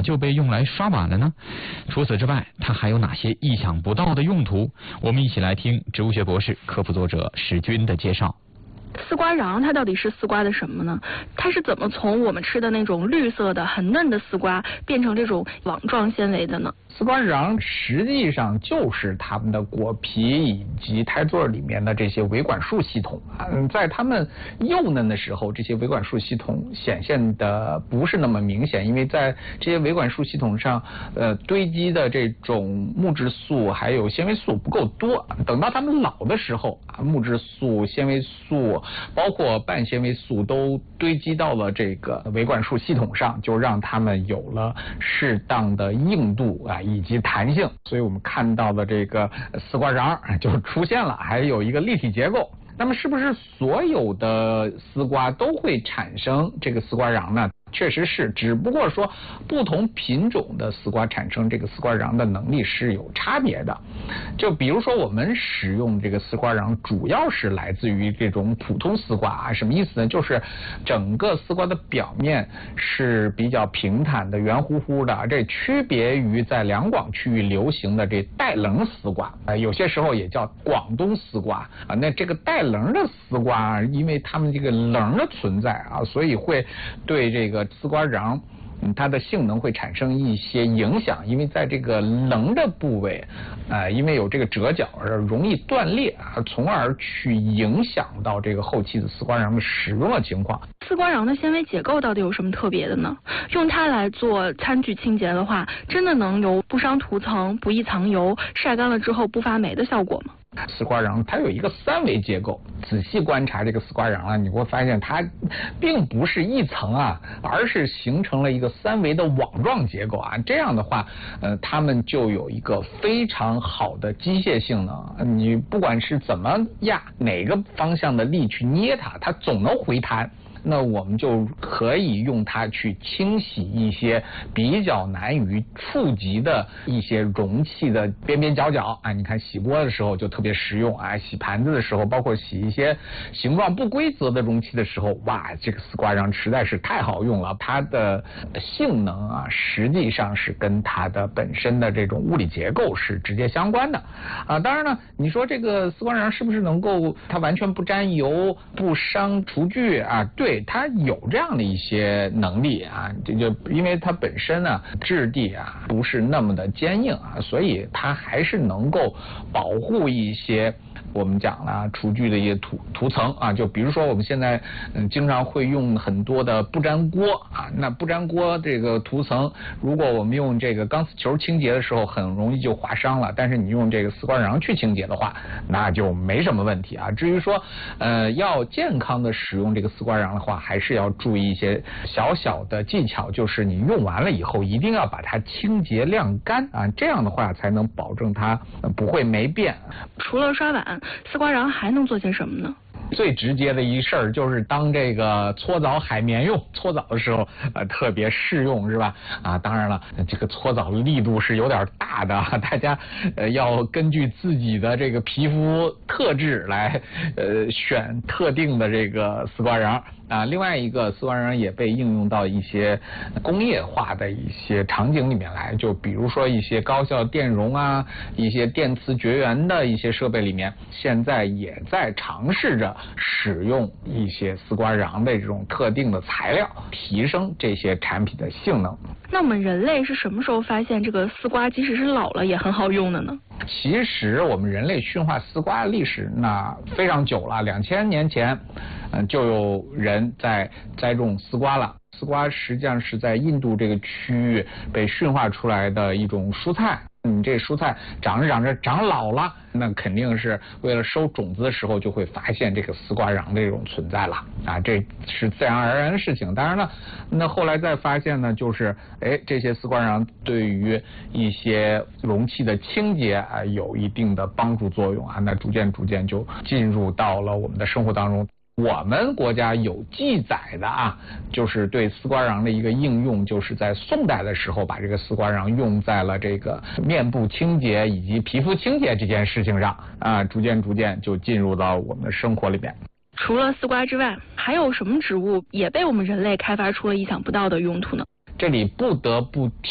就被用来刷碗了呢？除此之外，它还有哪些意想不到的用途？我们一起来听植物学博士、科普作者史军的介绍。 丝瓜瓤它到底是丝瓜的什么呢？它是怎么从我们吃的那种绿色的很嫩的丝瓜变成这种网状纤维的呢？ 丝瓜瓤实际上就是它们的果皮以及胎座里面的这些维管束系统。在它们幼嫩的时候，这些维管束系统显现的不是那么明显，因为在这些维管束系统上，堆积的这种木质素还有纤维素不够多。等到它们老的时候，木质素、纤维素，包括半纤维素都堆积到了这个维管束系统上，就让它们有了适当的硬度以及弹性，所以我们看到的这个丝瓜瓤就出现了，还有一个立体结构。那么是不是所有的丝瓜都会产生这个丝瓜瓤呢？确实是，只不过说不同品种的丝瓜产生这个丝瓜瓤的能力是有差别的。就比如说我们使用这个丝瓜瓤主要是来自于这种普通丝瓜什么意思呢？就是整个丝瓜的表面是比较平坦的、圆乎乎的，这区别于在两广区域流行的这带棱丝瓜，有些时候也叫广东丝瓜那这个带棱的丝瓜，因为它们这个棱的存在所以会对这个丝瓜瓤它的性能会产生一些影响，因为在这个棱的部位因为有这个折角而容易断裂从而去影响到这个后期的丝瓜瓤的使用的情况。 丝瓜瓤的纤维结构到底有什么特别的呢？用它来做餐具清洁的话，真的能有不伤涂层、不易藏油、晒干了之后不发霉的效果吗？ 丝瓜瓤它有一个三维结构，仔细观察这个丝瓜瓤你会发现它并不是一层而是形成了一个三维的网状结构这样的话它们就有一个非常好的机械性能，你不管是怎么压哪个方向的力去捏它总能回弹。那我们就可以用它去清洗一些比较难于触及的一些容器的边边角角你看洗锅的时候就特别实用洗盘子的时候，包括洗一些形状不规则的容器的时候，哇，这个丝瓜瓤实在是太好用了。它的性能实际上是跟它的本身的这种物理结构是直接相关的当然呢，你说这个丝瓜瓤是不是能够它完全不沾油、不伤厨具对，它有这样的一些能力这就因为它本身质地不是那么的坚硬所以它还是能够保护一些我们讲了厨具的一些涂层就比如说我们现在经常会用很多的不粘锅那不粘锅这个涂层，如果我们用这个钢丝球清洁的时候很容易就划伤了，但是你用这个丝瓜瓤去清洁的话，那就没什么问题至于说要健康的使用这个丝瓜瓤的话，还是要注意一些小小的技巧，就是你用完了以后一定要把它清洁晾干这样的话才能保证它不会霉变。 除了刷碗，丝瓜瓤还能做些什么呢？ 最直接的一事儿就是当这个搓澡海绵用，搓澡的时候特别适用是吧当然了，这个搓澡力度是有点大的大家要根据自己的这个皮肤特质来选特定的这个丝瓜瓤另外一个丝瓜瓤也被应用到一些工业化的一些场景里面来，就比如说一些高效电容一些电磁绝缘的一些设备里面，现在也在尝试着使用一些丝瓜瓤的这种特定的材料，提升这些产品的性能。 那我们人类是什么时候发现这个丝瓜即使是老了也很好用的呢？ 其实我们人类驯化丝瓜的历史那非常久了，2000年前就有人在栽种丝瓜了。丝瓜实际上是在印度这个区域被驯化出来的一种蔬菜。你这蔬菜长着长着长老了，那肯定是为了收种子的时候就会发现这个丝瓜瓤这种存在了这是自然而然的事情。当然了，那后来再发现呢，就是这些丝瓜瓤对于一些容器的清洁有一定的帮助作用那逐渐就进入到了我们的生活当中。我们国家有记载的就是对丝瓜瓤的一个应用，就是在宋代的时候把这个丝瓜瓤用在了这个面部清洁以及皮肤清洁这件事情上逐渐就进入到我们的生活里边。 除了丝瓜之外，还有什么植物也被我们人类开发出了意想不到的用途呢？ 这里不得不